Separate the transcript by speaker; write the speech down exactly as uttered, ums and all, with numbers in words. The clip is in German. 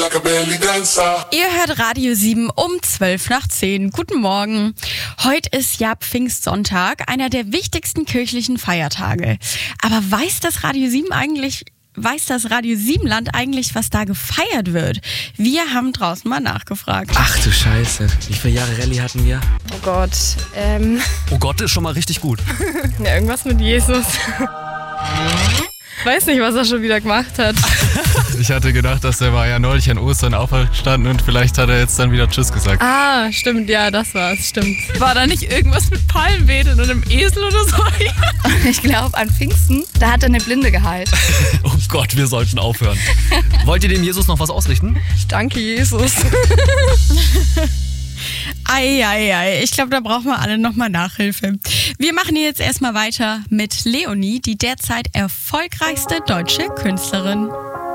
Speaker 1: like a belly dancer.
Speaker 2: Ihr hört Radio sieben um zwölf nach zehn. Guten Morgen. Heute ist ja Pfingstsonntag, einer der wichtigsten kirchlichen Feiertage. Aber weiß das Radio sieben eigentlich, weiß das Radio sieben-Land eigentlich, was da gefeiert wird? Wir haben draußen mal nachgefragt.
Speaker 3: Ach du Scheiße. Wie viele Jahre Rallye hatten wir?
Speaker 4: Oh Gott, ähm...
Speaker 3: Oh Gott ist schon mal richtig gut.
Speaker 4: ja, irgendwas mit Jesus. Weiß nicht, was er schon wieder gemacht hat.
Speaker 5: Ich hatte gedacht, dass der war ja neulich an Ostern auferstanden und vielleicht hat er jetzt dann wieder Tschüss gesagt.
Speaker 4: Ah, stimmt, ja, das war's, stimmt.
Speaker 6: War da nicht irgendwas mit Palmwedeln und einem Esel oder so?
Speaker 7: Ich glaube, an Pfingsten, da hat er eine Blinde geheilt.
Speaker 3: Oh Gott, wir sollten aufhören. Wollt ihr dem Jesus noch was ausrichten?
Speaker 4: Ich danke Jesus.
Speaker 2: Eieiei, ich glaube, da brauchen wir alle nochmal Nachhilfe. Wir machen hier jetzt erstmal weiter mit Leonie, die derzeit erfolgreichste deutsche Künstlerin.